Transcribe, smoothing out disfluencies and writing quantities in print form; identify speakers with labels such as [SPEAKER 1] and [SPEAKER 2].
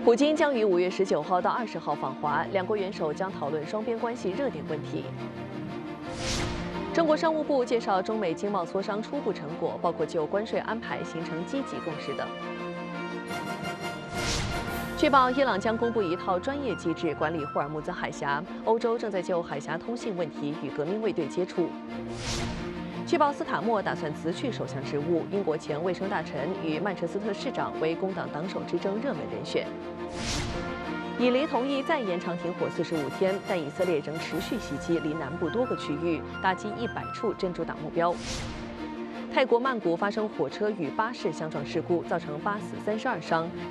[SPEAKER 1] 普京将于5月19号到20号访华，两国元首将讨论双边关系热点问题。中国商务部介绍中美经贸磋商初步成果，包括就关税安排形成积极共识等。据报，伊朗将公布一套专业机制管理霍尔木兹海峡，欧洲正在就海峡通信问题与革命卫队接触。据报，斯塔默打算辞去首相职务，英国前卫生大臣与曼彻斯特市长为工党党首之争热门人选。以黎同意再延长停火45天，但以色列仍持续袭击黎南部多个区域，打击100处真主党目标。泰国曼谷发生火车与巴士相撞事故，造成8死32伤。